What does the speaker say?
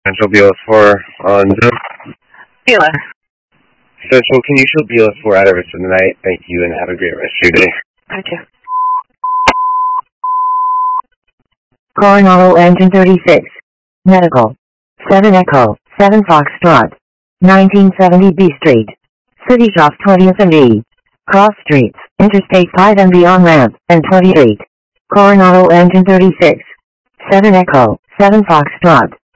Central BLS4 on Zoom. BLS. Central, can you show BLS4 out of us tonight? Thank you, and have a great rest of your day. Thank you. Coronado Engine 36. Medical. 7 Echo, 7 Foxtrot. 1970 B Street. City off 20th and E. Cross Streets, Interstate 5 and beyond ramp, and 28. Coronado Engine 36. 7 Echo, 7 Foxtrot.